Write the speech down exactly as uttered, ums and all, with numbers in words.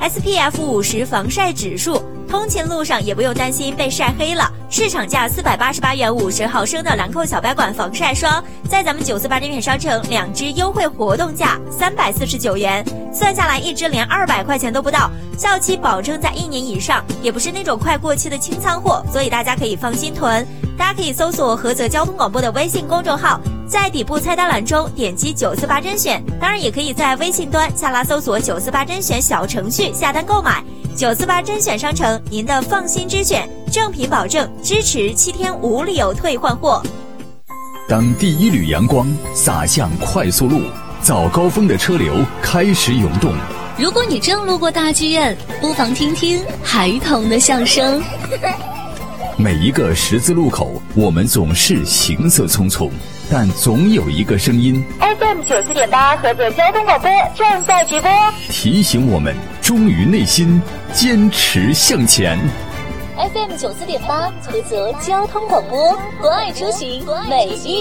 S P F 五十 防晒指数，通勤路上也不用担心被晒黑了。市场价四百八十八元五十毫升的兰蔻小白管防晒霜，在咱们九四八甄选商城两支优惠活动价三百四十九元，算下来一支连二百块钱都不到，效期保证在一年以上，也不是那种快过期的清仓货，所以大家可以放心囤。大家可以搜索菏泽交通广播的微信公众号，在底部菜单栏中点击九四八甄选，当然也可以在微信端下拉搜索九四八甄选小程序下单购买。九四八甄选商城，您的放心之选，正品保证，支持七天无理由退换货。 当第一缕阳光洒向快速路，早高峰的车流开始涌动。 如果你正路过大剧院，不妨听听孩童的笑声。 每一个十字路口，我们总是行色匆匆，但总有一个声音 F M 九四点八菏泽交通广播正在直播， 提醒我们忠于内心，坚持向前。 F M 九四点八菏泽交通广播，关爱出行，每一